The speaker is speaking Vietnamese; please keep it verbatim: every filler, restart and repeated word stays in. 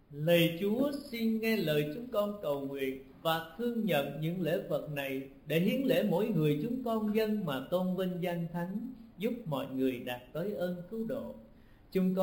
Lạy Chúa, xin nghe lời chúng con cầu nguyện và thương nhận những lễ vật này, để hiến lễ mỗi người chúng con dâng mà tôn vinh danh Thánh, giúp mọi người đạt tới ơn cứu độ. Chúng con